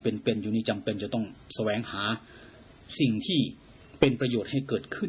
เป็นอยู่นี้จำเป็นจะต้องแสวงหาสิ่งที่เป็นประโยชน์ให้เกิดขึ้น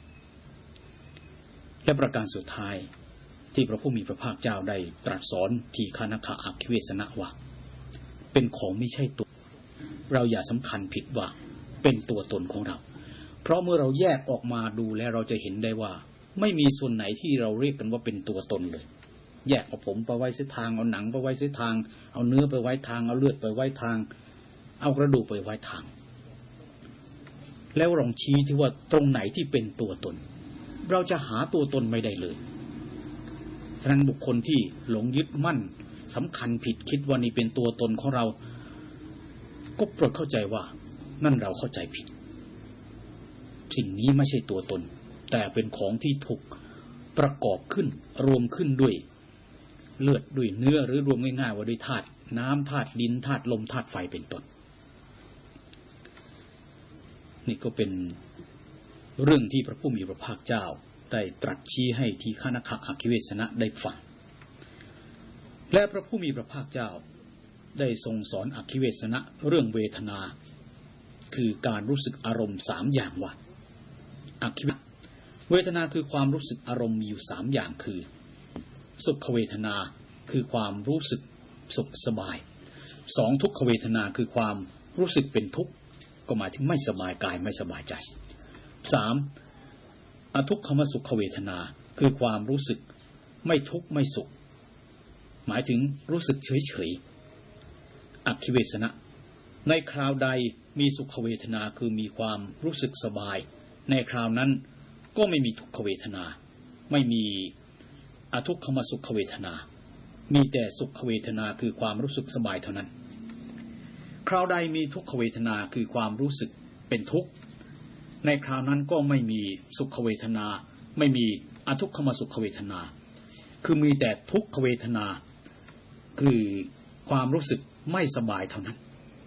และประการสุดท้ายที่พระผู้มีพระภาคเจ้าได้ตรัสสอนทีฆนคอาคิเวสนะว่าเป็นของไม่ใช่ตัวเราอย่าสำคัญผิดว่าเป็นตัวตนของเราเพราะเมื่อเราแยกออกมาดูแล้วเราจะเห็นได้ว่าไม่มีส่วนไหนที่เราเรียกกันว่าเป็นตัวตนเลยแยกเอาผมไปไว้เส้นทางเอาหนังไปไว้เส้นทางเอาเนื้อไปไว้ทางเอาเลือดไปไว้ทางเอากระดูกไปไว้ทางแล้วลองชี้ที่ว่าตรงไหนที่เป็นตัวตนเราจะหาตัวตนไม่ได้เลยฉะนั้นบุคคลที่หลงยึดมั่นสำคัญผิดคิดว่านี่เป็นตัวตนของเราก็โปรดเข้าใจว่านั่นเราเข้าใจผิดสิ่งนี้ไม่ใช่ตัวตนแต่เป็นของที่ถูกประกอบขึ้นรวมขึ้นด้วยเลือดด้วยเนื้อหรือรวมง่ายๆว่าด้วยธาตุน้ำธาตุดินธาตุลมธาตุไฟเป็นต้นนี่ก็เป็นเรื่องที่พระผู้มีพระภาคเจ้าได้ตรัสชี้ให้ทีฆนคอาคิเวสนะได้ฟังและพระผู้มีพระภาคเจ้าได้ทรงสอนอาคิเวสนะเรื่องเวทนาคือการรู้สึกอารมณ์3อย่างว่าอาคิเวทนาคือความรู้สึกอารมณ์มีอยู่3อย่างคือสุขเวทนาคือความรู้สึกสุขสบาย2ทุกขเวทนาคือความรู้สึกเป็นทุกข์ก็หมายถึงไม่สบายกายไม่สบายใจ3อทุกขมสุขเวทนาคือความรู้สึกไม่ทุกข์ไม่สุขหมายถึงรู้สึกเฉยๆอคิเวสนะในคราวใดมีสุขเวทนาคือมีความรู้สึกสบายในคราวนั้นก็ไม่มีทุกขเวทนาไม่มีอทุกขมสุขเวทนามีแต่สุขเวทนาคือความรู้สึกสบายเท่านั้นคราวใดมีทุกขเวทนาคือความรู้สึกเป็นทุกข์ในคราวนั้นก็ไม่มีสุขเวทนาไม่มีอทุกขมสุขเวทนาคือมีแต่ทุกขเวทนาคือความรู้สึกไม่สบายเท่านั้น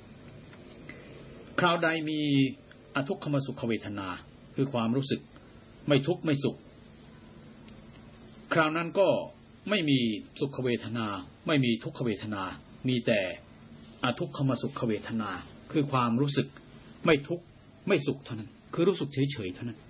คราวใดมีอทุกขมสุขเวทนาคือความรู้สึกไม่ทุกข์ไม่สุขคราวนั้นก็ไม่มีสุขเวทนาไม่มีทุกขเวทนามีแต่อทุกขมสุขเวทนาคือความรู้สึกไม่ทุกข์ไม่สุขเท่านั้นคือรู้สึกเฉยๆเท่านั้น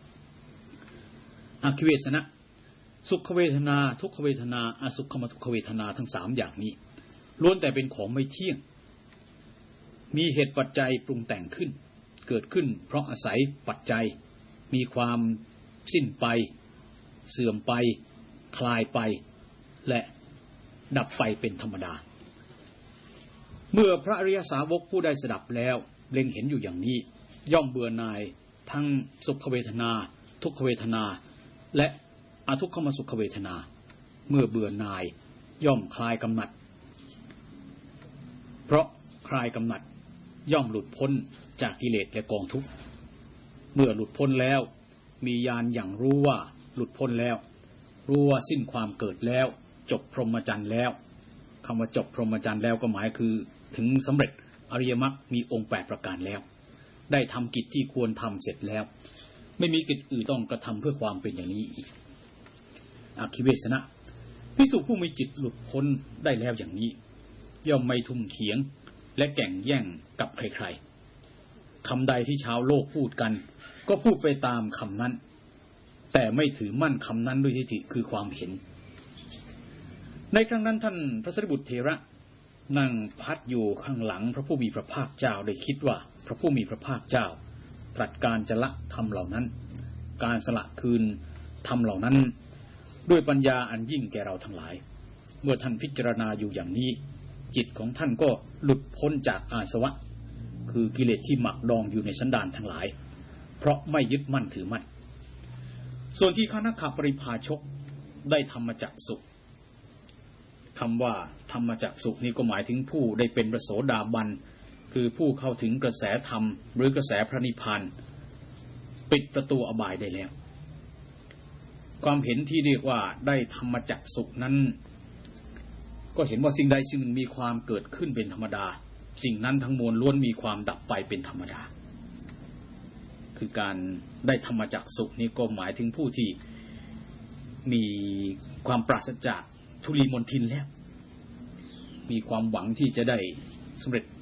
อคิเวสนะสุขเวทนาทุกขเวทนาอสุขมทุกขเวทนาทั้ง3อย่างนี้ล้วนแต่เป็นของไม่เที่ยงมีเหตุปัจจัยปรุงแต่งขึ้นเกิดขึ้นเพราะอาศัยปัจจัยมีความสิ้นไปเสื่อมไปคลายไปและดับไปเป็นธรรมดาเมื่อพระอริยสาวกผู้ได้สดับแล้วเล็งเห็นอยู่อย่างนี้ย่อมเบื่อหน่ายทั้งสุขเวทนาทุกขเวทนาและอทุกขมสุขเวทนาเมื่อเบื่อหน่ายย่อมคลายกำหนัดเพราะคลายกำหนัดย่อมหลุดพ้นจากกิเลสและกองทุกข์เมื่อหลุดพ้นแล้วมีญาณอย่างรู้ว่าหลุดพ้นแล้วรู้ว่าสิ้นความเกิดแล้วจบพรหมจรรย์แล้วคำว่าจบพรหมจรรย์แล้วก็หมายคือถึงสำเร็จอริยมรรคมีองค์8ประการแล้วได้ทำกิจที่ควรทำเสร็จแล้วไม่มีกิจอื่นต้องกระทำเพื่อความเป็นอย่างนี้อีกอคิเวสนะภิกษุผู้มีจิตหลุดพ้นได้แล้วอย่างนี้ย่อมไม่ทุ่มเถียงและแข่งแย่งกับใครๆคำใดที่ชาวโลกพูดกันก็พูดไปตามคำนั้นแต่ไม่ถือมั่นคำนั้นด้วยทิฏฐิคือความเห็นในครั้งนั้นท่านพระสารีบุตรเถระนั่งพัดอยู่ข้างหลังพระผู้มีพระภาคเจ้าได้คิดว่าพระผู้มีพระภาคเจ้าตรัสการจะละธรรมเหล่านั้นการสละคืนธรรมเหล่านั้นด้วยปัญญาอันยิ่งแก่เราทั้งหลายเมื่อท่านพิจารณาอยู่อย่างนี้จิตของท่านก็หลุดพ้นจากอาสวะคือกิเลสที่หมักดองอยู่ในสันดานทั้งหลายเพราะไม่ยึดมั่นถือมั่นส่วนที่คณคปริภาชกได้ธรรมจักสุคำว่าธรรมจักสุนี่ก็หมายถึงผู้ได้เป็นพระโสดาบันคือผู้เข้าถึงกระแสธรรมหรือกระแสพระนิพพานปิดประตูอบายได้แล้วความเห็นที่เรียกว่าได้ธรรมจักสุนั้นก็เห็นว่าสิ่งใดสิ่งหนึ่งมีความเกิดขึ้นเป็นธรรมดาสิ่งนั้นทั้งมวลล้วนมีความดับไปเป็นธรรมดาคือการได้ธรรมจักสุนี้ก็หมายถึงผู้ที่มีความปราศจากทุลีมนทินแล้วมีความหวังที่จะได้สำเร็จ